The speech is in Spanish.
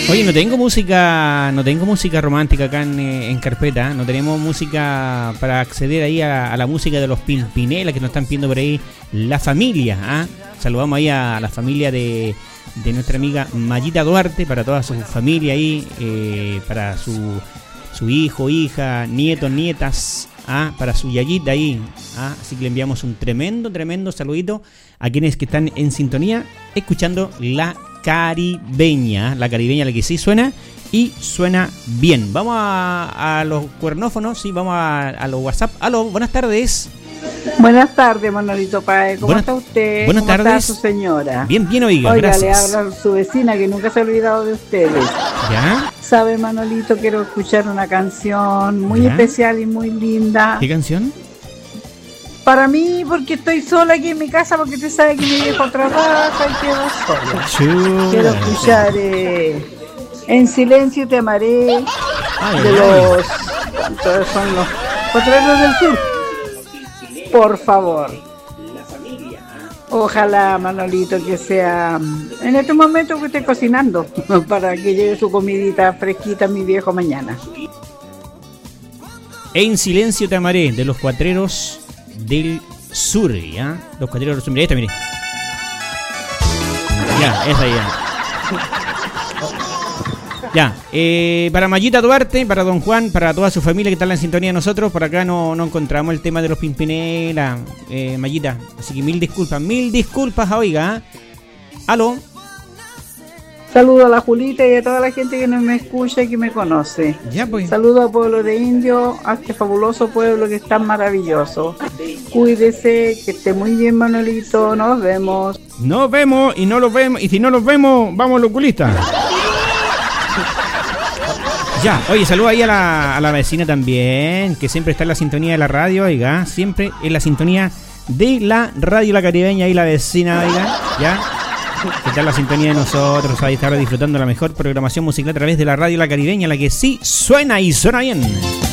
Oye, no tengo música romántica acá en carpeta. No tenemos música para acceder ahí a la música de los Pimpinela que nos están pidiendo por ahí la familia. ¿Ah? Saludamos ahí a la familia de nuestra amiga Mayita Duarte, para toda su familia ahí, para su hijo, hija, nietos, nietas, para su yayita ahí. Así que le enviamos un tremendo saludito a quienes que están en sintonía escuchando la caribeña, la que sí suena y suena bien. Vamos a los cuernófonos, sí, vamos a los WhatsApp. Aló, buenas tardes. Buenas tardes, Manolito Páez. ¿Cómo está usted? Buenas tardes. ¿Cómo está su señora? Bien, oiga, gracias. Le habla su vecina que nunca se ha olvidado de ustedes. ¿Ya? ¿Sabe, Manolito? Quiero escuchar una canción muy especial y muy linda. ¿Qué canción? Para mí, porque estoy sola aquí en mi casa, porque usted sabe que mi viejo trabaja y quedo sola. Quiero escuchar En Silencio Te Amaré, ¿cuántos son los Potreros del Sur? Por favor. Ojalá, Manolito, que sea en este momento que esté cocinando, para que llegue su comidita fresquita a mi viejo mañana. En Silencio Te Amaré, de los Cuatreros del Sur, ¿ya? Los Cuatreros del Sur, mira esta, mire. Ya, esa ya. Ya, para Mayita Duarte, para don Juan, para toda su familia que está en la sintonía de nosotros. Por acá no encontramos el tema de los Pimpinela, Mayita. Así que mil disculpas, oiga. Aló. Saludo a la Julita y a toda la gente que me escucha y que me conoce. Ya, pues. Saludo al pueblo de Indio, a este fabuloso pueblo que es tan maravilloso. Cuídese, que esté muy bien, Manolito. Nos vemos. Nos vemos y no los vemos. Y si no los vemos, vamos al oculista. Ya, oye, saludo ahí a la vecina también, que siempre está en la sintonía de la radio, oiga, siempre en la sintonía de la radio La Caribeña, ahí la vecina, oiga, ya, que está en la sintonía de nosotros, ahí está ahora disfrutando la mejor programación musical a través de la radio La Caribeña, la que sí suena y suena bien.